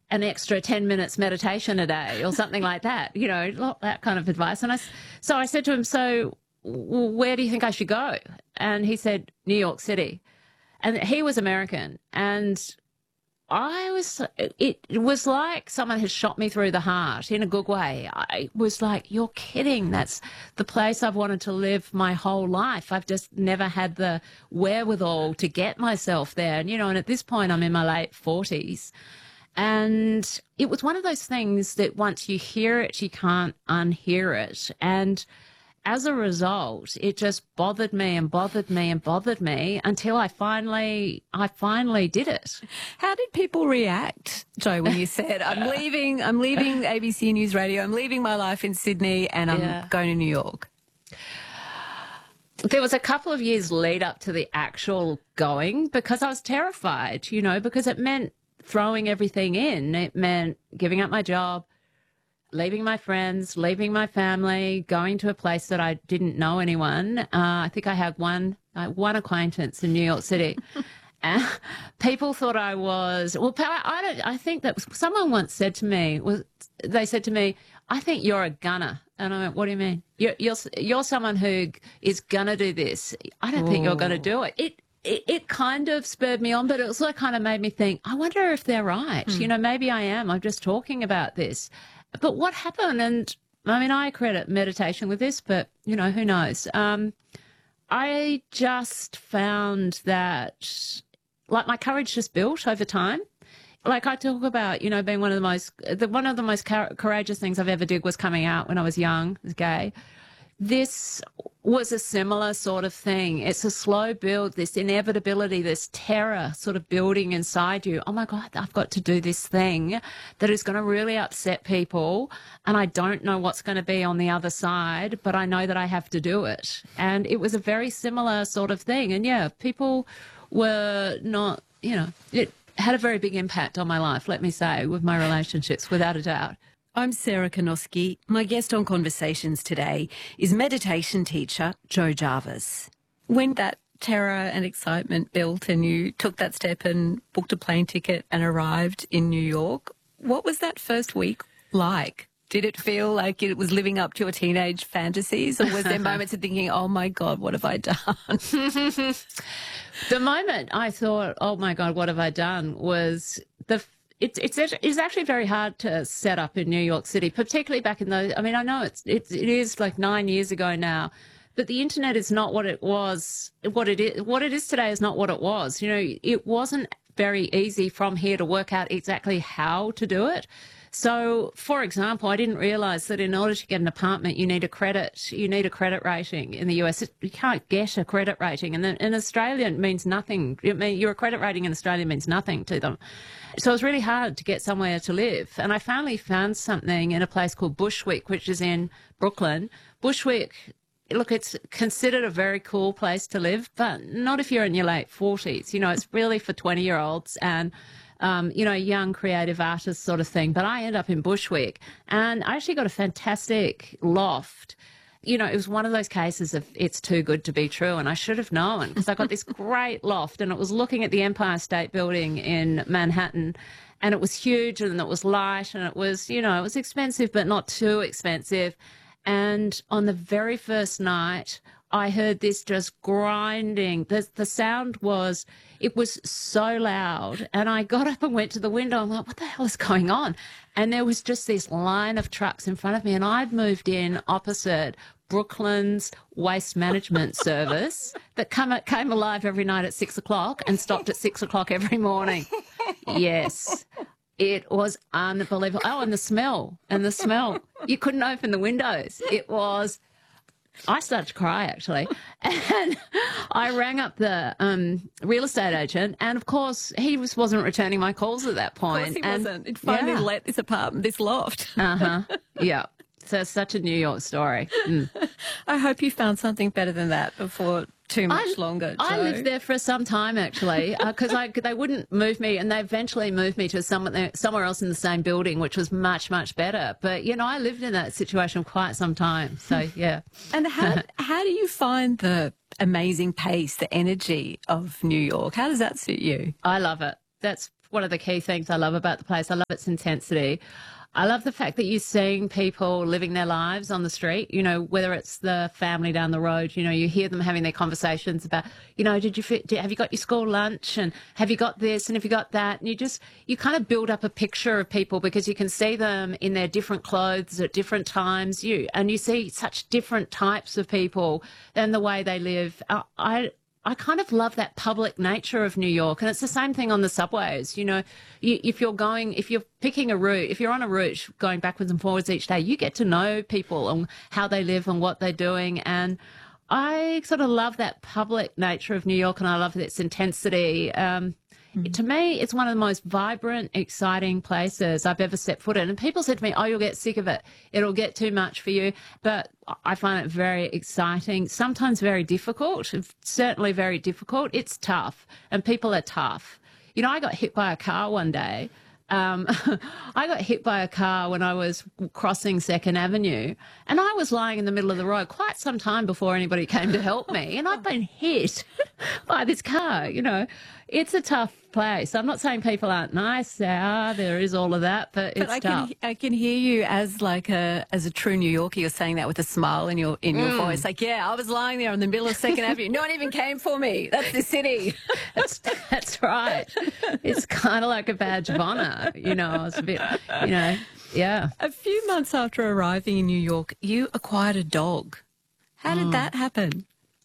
an extra 10 minutes meditation a day or something like that, you know, that kind of advice. And so I said to him, so where do you think I should go? And he said, New York City. And he was American. And it was like someone had shot me through the heart in a good way. I was like, you're kidding. That's the place I've wanted to live my whole life. I've just never had the wherewithal to get myself there. And, you know, and at this point I'm in my late 40s. And it was one of those things that once you hear it, you can't unhear it. And as a result, it just bothered me and bothered me and bothered me until I finally did it. How did people react, Jo, when you said, I'm leaving ABC News Radio, I'm leaving my life in Sydney and I'm going to New York? There was a couple of years lead up to the actual going because I was terrified, you know, because it meant throwing everything in. It meant giving up my job, leaving my friends, leaving my family, going to a place that I didn't know anyone. I think I had one acquaintance in New York City. People thought I was, well, I think that someone once said to me, they said to me, I think you're a gunner. And I went, what do you mean? You're someone who is going to do this. I don't think you're going to do it. It kind of spurred me on, but it also kind of made me think, I wonder if they're right. You know, maybe I am. I'm just talking about this. But what happened, and I mean, I credit meditation with this, but, you know, who knows? I just found that, like, my courage just built over time. Like I talk about, you know, being one of the most courageous things I've ever did was coming out when I was young, as gay. This was a similar sort of thing. It's a slow build, this inevitability, this terror sort of building inside you. Oh, my God, I've got to do this thing that is going to really upset people, and I don't know what's going to be on the other side, but I know that I have to do it. And it was a very similar sort of thing. And, yeah, people were not, you know, it had a very big impact on my life, let me say, with my relationships, without a doubt. I'm Sarah Konoski. My guest on Conversations today is meditation teacher Jo Jarvis. When that terror and excitement built and you took that step and booked a plane ticket and arrived in New York, what was that first week like? Did it feel like it was living up to your teenage fantasies, or was there moments of thinking, oh, my God, what have I done? The moment I thought, oh, my God, what have I done, was it's actually very hard to set up in New York City, particularly back in those. I mean, I know it is like 9 years ago now, but the internet is not what it was. What it is today is not what it was. You know, it wasn't very easy from here to work out exactly how to do it. So, for example, I didn't realise that in order to get an apartment, you need a credit rating in the US. You can't get a credit rating, and then in Australia it means nothing. Your credit rating in Australia means nothing to them. So it was really hard to get somewhere to live. And I finally found something in a place called Bushwick, which is in Brooklyn. Bushwick, look, it's considered a very cool place to live, but not if you're in your late 40s. You know, it's really for 20-year-olds and you know, young creative artists sort of thing. But I ended up in Bushwick, and I actually got a fantastic loft. You know, it was one of those cases of it's too good to be true, and I should have known, because I got this great loft, and it was looking at the Empire State Building in Manhattan, and it was huge, and it was light, and it was, you know, it was expensive, but not too expensive. And on the very first night, I heard this just grinding. The sound was, it was so loud. And I got up and went to the window. I'm like, what the hell is going on? And there was just this line of trucks in front of me. And I'd moved in opposite Brooklyn's waste management service that came alive every night at 6 o'clock and stopped at 6 o'clock every morning. Yes. It was unbelievable. Oh, and the smell. You couldn't open the windows. It was... I started to cry, actually, and I rang up the real estate agent, and of course he wasn't returning my calls at that point. Of course he wasn't. It finally let this apartment, this loft. Yeah. So it's such a New York story. I hope you found something better than that before too much longer, Jo. I lived there for some time, actually, because they wouldn't move me, and they eventually moved me to somewhere else in the same building, which was much, much better. But, you know, I lived in that situation for quite some time. So, yeah. And how do you find the amazing pace, the energy of New York? How does that suit you? I love it. That's one of the key things I love about the place. I love its intensity. I love the fact that you're seeing people living their lives on the street, you know, whether it's the family down the road, you know, you hear them having their conversations about, you know, have you got your school lunch, and have you got this, and have you got that? And you kind of build up a picture of people because you can see them in their different clothes at different times, and you see such different types of people and the way they live. I kind of love that public nature of New York. And it's the same thing on the subways. You know, if you're picking a route, if you're on a route going backwards and forwards each day, you get to know people and how they live and what they're doing. And I sort of love that public nature of New York, and I love its intensity. To me, it's one of the most vibrant, exciting places I've ever set foot in. And people said to me, oh, you'll get sick of it. It'll get too much for you. But I find it very exciting, sometimes very difficult, certainly very difficult. It's tough, and people are tough. You know, I got hit by a car one day. I got hit by a car when I was crossing 2nd Avenue, and I was lying in the middle of the road quite some time before anybody came to help me. And I've been hit by this car. You know, it's a tough place. I'm not saying people aren't nice. There is all of that, but it's tough. I can hear you as a true New Yorker. You're saying that with a smile in your voice. Like, yeah, I was lying there in the middle of 2nd Avenue. No one even came for me. That's the city. That's right. It's kind of like a badge of honor. You know, it's a bit, you know, yeah. A few months after arriving in New York, you acquired a dog. How did that happen?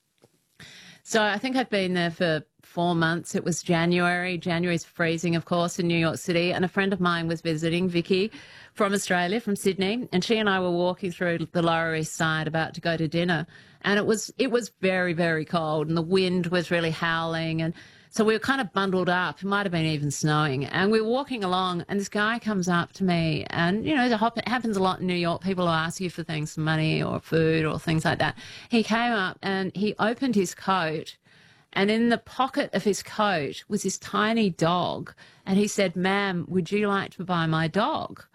So I think I'd been there for 4 months. It was January. January's freezing, of course, in New York City. And a friend of mine was visiting, Vicky, from Australia, from Sydney. And she and I were walking through the Lower East Side about to go to dinner. And it was very, very cold, and the wind was really howling. And so we were kind of bundled up. It might have been even snowing. And we were walking along, and this guy comes up to me. And, you know, it happens a lot in New York. People will ask you for things, money or food or things like that. He came up and he opened his coat, and in the pocket of his coat was this tiny dog. And he said, "Ma'am, would you like to buy my dog?"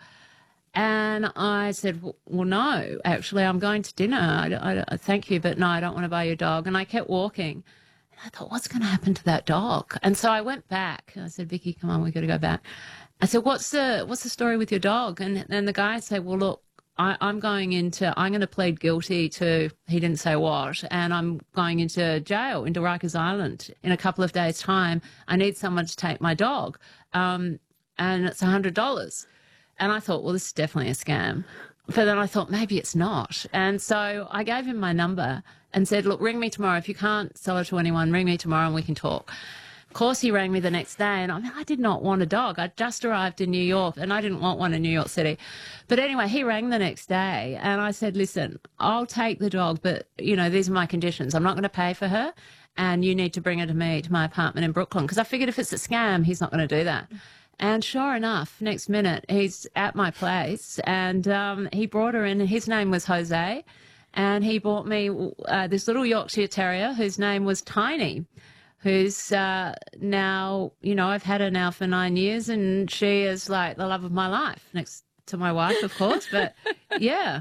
And I said, well, no, actually, I'm going to dinner. I thank you, but no, I don't want to buy your dog. And I kept walking. And I thought, what's going to happen to that dog? And so I went back. I said, Vicky, come on, we've got to go back. I said, what's the story with your dog? And then the guy said, well, look, I'm going to plead guilty to, he didn't say what, and I'm going into jail, into Rikers Island in a couple of days' time. I need someone to take my dog, and it's $100. And I thought, well, this is definitely a scam. But then I thought, maybe it's not. And so I gave him my number and said, look, ring me tomorrow. If you can't sell it to anyone, ring me tomorrow and we can talk. Of course, he rang me the next day, and I did not want a dog. I just arrived in New York, and I didn't want one in New York City. But anyway, he rang the next day, and I said, listen, I'll take the dog, but, you know, these are my conditions. I'm not going to pay for her, and you need to bring her to me, to my apartment in Brooklyn, because I figured if it's a scam, he's not going to do that. And sure enough, next minute, he's at my place, and he brought her in, and his name was Jose, and he bought me this little Yorkshire Terrier whose name was Tiny, who's now, you know, I've had her now for 9 years, and she is like the love of my life, next to my wife, of course, but yeah.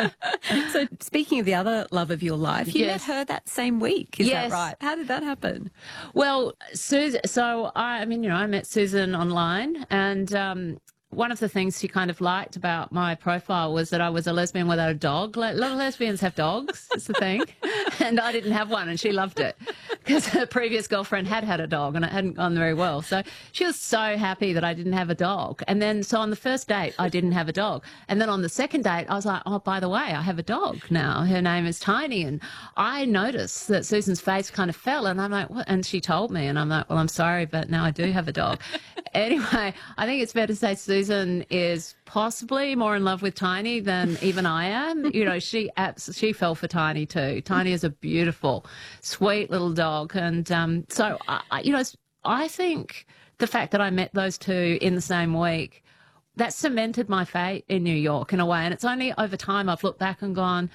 So speaking of the other love of your life, you met her that same week, is Yes. that right? How did that happen? Well, Susan, so I mean, you know, I met Susan online, and one of the things she kind of liked about my profile was that I was a lesbian without a dog. Like, a lot of lesbians have dogs, it's the thing. And I didn't have one, and she loved it because her previous girlfriend had a dog and it hadn't gone very well. So she was so happy that I didn't have a dog. And then, so on the first date, I didn't have a dog. And then on the second date, I was like, oh, by the way, I have a dog now. Her name is Tiny. And I noticed that Susan's face kind of fell, and I'm like, what? And she told me, and I'm like, well, I'm sorry, but now I do have a dog. Anyway, I think it's fair to say Susan is possibly more in love with Tiny than even I am. You know, she fell for Tiny too. Tiny is a beautiful, sweet little dog. And so, you know, I think the fact that I met those two in the same week, that cemented my fate in New York in a way. And it's only over time I've looked back and gone,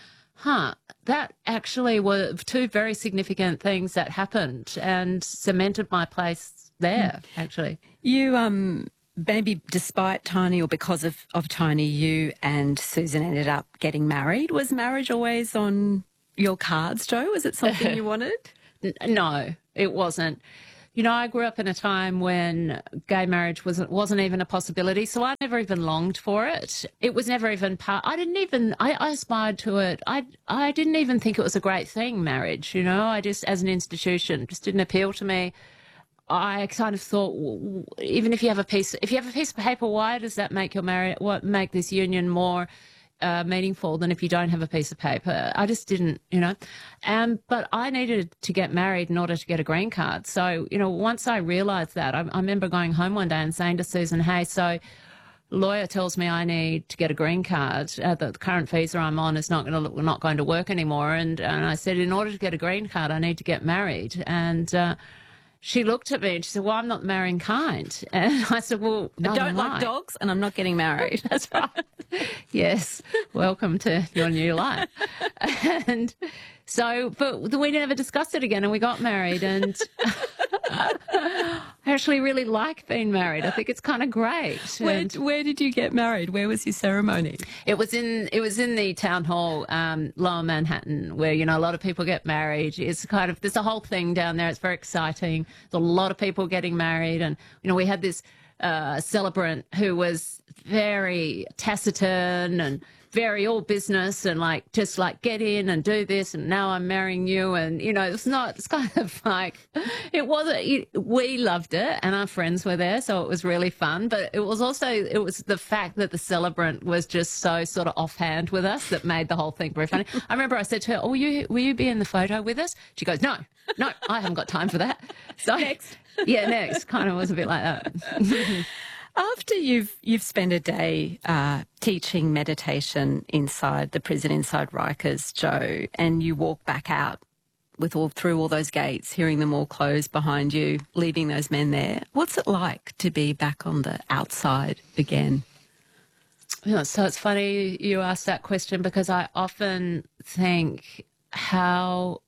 that actually were two very significant things that happened and cemented my place there, actually. You, maybe despite Tiny or because of Tiny, you and Susan ended up getting married. Was marriage always on your cards, Jo? Was it something you wanted? No, it wasn't. You know, I grew up in a time when gay marriage wasn't even a possibility, so I never even longed for it. It was never even part. I aspired to it. I didn't even think it was a great thing, marriage. You know, I just, as an institution, just didn't appeal to me. I kind of thought, even if you have a piece of paper, why does that make make this union more meaningful than if you don't have a piece of paper? I just didn't, you know. But I needed to get married in order to get a green card. So, you know, once I realised that, I remember going home one day and saying to Susan, hey, so lawyer tells me I need to get a green card. The current visa I'm on is not going to work anymore. And I said, in order to get a green card, I need to get married. And she looked at me and she said, well, I'm not the marrying kind. And I said, well, I don't like dogs and I'm not getting married. That's right. Yes. Welcome to your new life. And so, but we never discussed it again and we got married, and I actually really like being married. I think it's kind of great. Where did you get married? Where was your ceremony? It was in the town hall, Lower Manhattan, where, you know, a lot of people get married. It's kind of, there's a whole thing down there. It's very exciting. There's a lot of people getting married, and, you know, we had this celebrant who was very taciturn and very all business and like just like get in and do this and now I'm marrying you, and you know, it's kind of like, we loved it and our friends were there, so it was really fun, but it was the fact that the celebrant was just so sort of offhand with us that made the whole thing very funny. I remember I said to her, oh, will you be in the photo with us? She goes, no, I haven't got time for that. So next. Yeah, next. Kind of was a bit like that. After you've spent a day teaching meditation inside the prison, inside Rikers, Jo, and you walk back out through all those gates, hearing them all close behind you, leaving those men there, what's it like to be back on the outside again? Yeah, so it's funny you asked that question, because I often think how,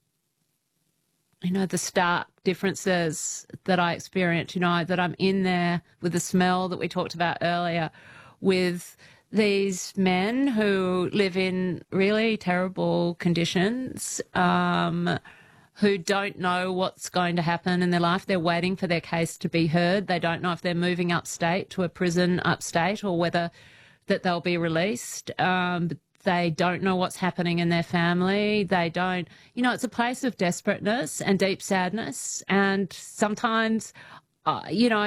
you know, the stark differences that I experience, you know, that I'm in there with the smell that we talked about earlier, with these men who live in really terrible conditions, who don't know what's going to happen in their life. They're waiting for their case to be heard. They don't know if they're moving upstate to a prison upstate or whether that they'll be released. They don't know what's happening in their family. They don't, you know, it's a place of desperateness and deep sadness. And sometimes, you know,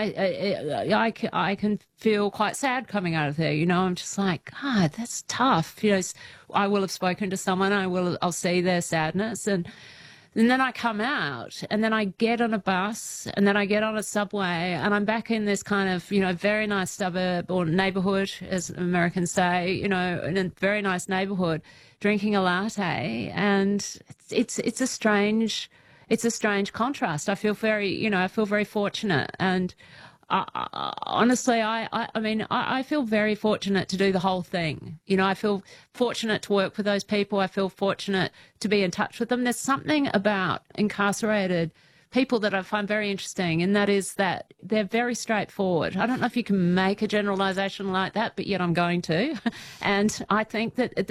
I can feel quite sad coming out of there. You know, I'm just like, God, that's tough. You know, I will have spoken to someone. I'll see their sadness. And then I come out, and then I get on a bus, and then I get on a subway, and I'm back in this kind of, you know, very nice suburb or neighbourhood, as Americans say, you know, in a very nice neighbourhood, drinking a latte, and it's a strange contrast. I feel very fortunate, and honestly, I feel very fortunate to do the whole thing. You know, I feel fortunate to work with those people. I feel fortunate to be in touch with them. There's something about incarcerated people that I find very interesting, and that is that they're very straightforward. I don't know if you can make a generalization like that, but yet I'm going to. And I think that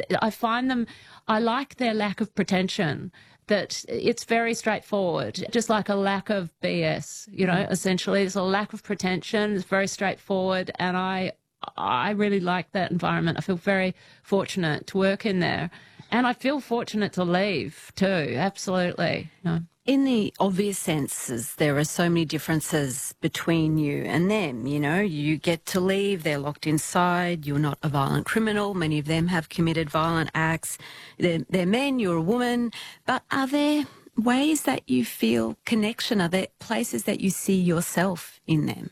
I like their lack of pretension, that it's very straightforward, just like a lack of BS, you know, essentially. There's a lack of pretension, it's very straightforward, and I really like that environment. I feel very fortunate to work in there, and I feel fortunate to leave too, absolutely. You know. In the obvious senses, there are so many differences between you and them. You know, you get to leave, they're locked inside, you're not a violent criminal. Many of them have committed violent acts. They're men, you're a woman. But are there ways that you feel connection? Are there places that you see yourself in them?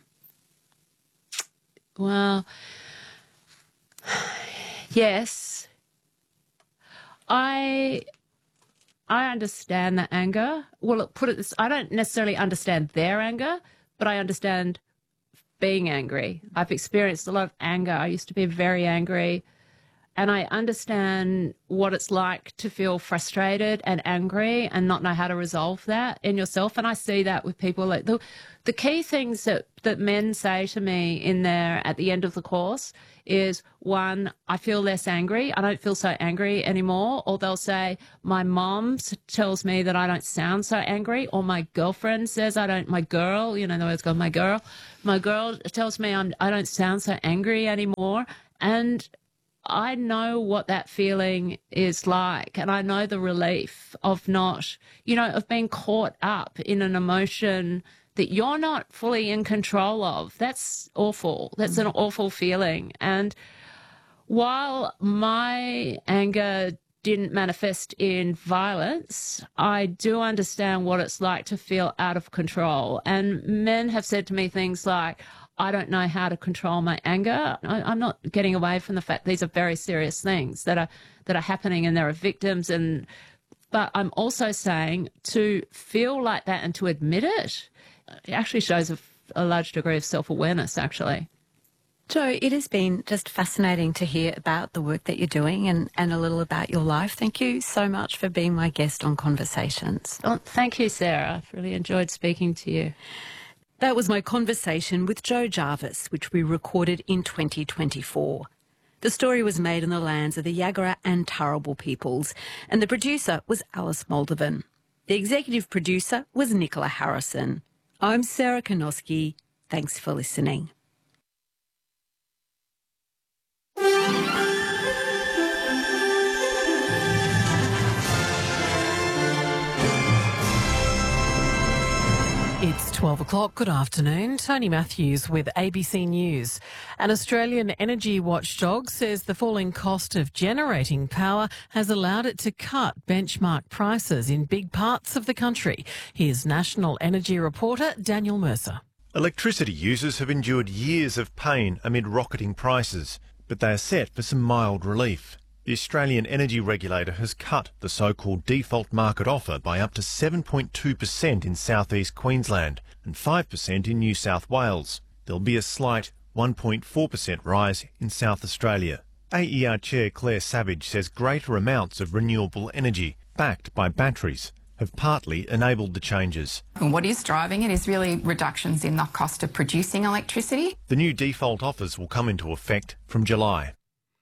Well, yes. I understand the anger. Well, put it this, I don't necessarily understand their anger, but I understand being angry. I've experienced a lot of anger. I used to be very angry, And I understand what it's like to feel frustrated and angry and not know how to resolve that in yourself. And I see that with people. Like the key things that men say to me in there at the end of the course is, one, I feel less angry. I don't feel so angry anymore. Or they'll say, my mom tells me that I don't sound so angry. Or my girlfriend says my girl, the words go, my girl tells me I don't sound so angry anymore. And I know what that feeling is like, and I know the relief of of being caught up in an emotion that you're not fully in control of. That's awful. That's an awful feeling. And while my anger didn't manifest in violence, I do understand what it's like to feel out of control. And men have said to me things like, I don't know how to control my anger. I'm not getting away from the fact these are very serious things that are happening, and there are victims. But I'm also saying to feel like that and to admit it actually shows a large degree of self-awareness, actually. Jo, it has been just fascinating to hear about the work that you're doing and a little about your life. Thank you so much for being my guest on Conversations. Oh, thank you, Sarah. I've really enjoyed speaking to you. That was my conversation with Jo Jarvis, which we recorded in 2024. The story was made on the lands of the Yagara and Turrbal peoples, and the producer was Alice Moldovan. The executive producer was Nicola Harrison. I'm Sarah Konoski. Thanks for listening. It's 12 o'clock. Good afternoon. Tony Matthews with ABC News. An Australian energy watchdog says the falling cost of generating power has allowed it to cut benchmark prices in big parts of the country. Here's National Energy reporter Daniel Mercer. Electricity users have endured years of pain amid rocketing prices, but they are set for some mild relief. The Australian Energy Regulator has cut the so-called default market offer by up to 7.2% in southeast Queensland and 5% in New South Wales. There'll be a slight 1.4% rise in South Australia. AER Chair Claire Savage says greater amounts of renewable energy, backed by batteries, have partly enabled the changes. And what is driving it is really reductions in the cost of producing electricity. The new default offers will come into effect from July.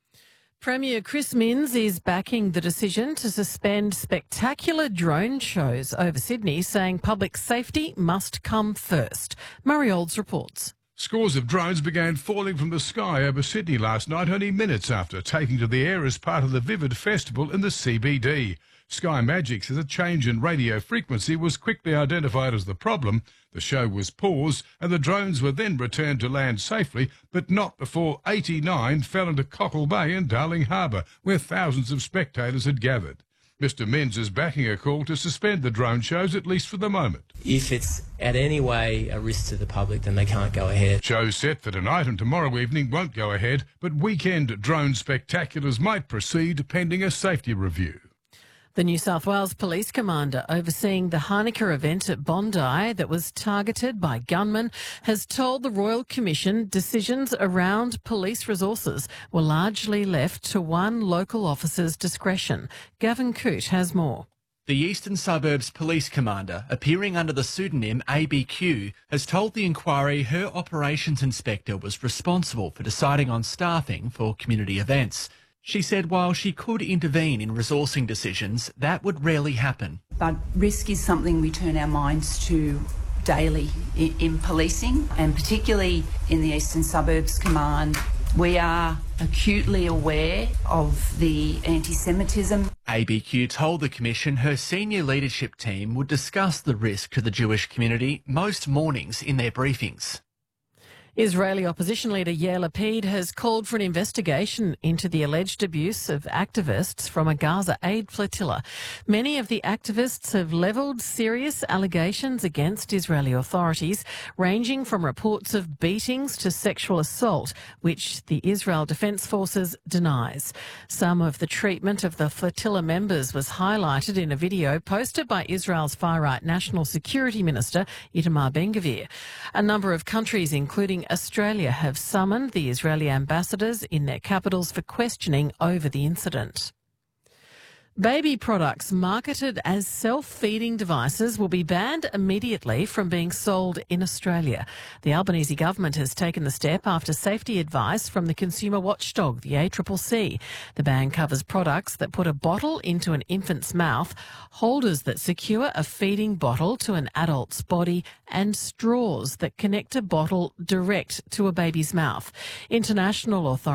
Premier Chris Minns is backing the decision to suspend spectacular drone shows over Sydney, saying public safety must come first. Murray Olds reports. Scores of drones began falling from the sky over Sydney last night, only minutes after taking to the air as part of the Vivid Festival in the CBD. Sky Magic says a change in radio frequency was quickly identified as the problem. The show was paused and the drones were then returned to land safely, but not before 89 fell into Cockle Bay and Darling Harbour, where thousands of spectators had gathered. Mr Minns is backing a call to suspend the drone shows, at least for the moment. If it's at any way a risk to the public, then they can't go ahead. Shows set for tonight and tomorrow evening won't go ahead, but weekend drone spectaculars might proceed pending a safety review. The New South Wales Police Commander overseeing the Hanukkah event at Bondi that was targeted by gunmen has told the Royal Commission decisions around police resources were largely left to one local officer's discretion. Gavin Coote has more. The Eastern Suburbs Police Commander, appearing under the pseudonym ABQ, has told the inquiry her operations inspector was responsible for deciding on staffing for community events. She said while she could intervene in resourcing decisions, that would rarely happen. But risk is something we turn our minds to daily in policing, and particularly in the Eastern Suburbs Command. We are acutely aware of the anti-Semitism. ABQ told the Commission her senior leadership team would discuss the risk to the Jewish community most mornings in their briefings. Israeli opposition leader Yair Lapid has called for an investigation into the alleged abuse of activists from a Gaza aid flotilla. Many of the activists have levelled serious allegations against Israeli authorities, ranging from reports of beatings to sexual assault, which the Israel Defence Forces denies. Some of the treatment of the flotilla members was highlighted in a video posted by Israel's far-right National Security Minister, Itamar Ben-Gvir. A number of countries, including Australia have summoned the Israeli ambassadors in their capitals for questioning over the incident. Baby products marketed as self-feeding devices will be banned immediately from being sold in Australia. The Albanese government has taken the step after safety advice from the consumer watchdog, the ACCC. The ban covers products that put a bottle into an infant's mouth, holders that secure a feeding bottle to an adult's body, and straws that connect a bottle direct to a baby's mouth. International authorities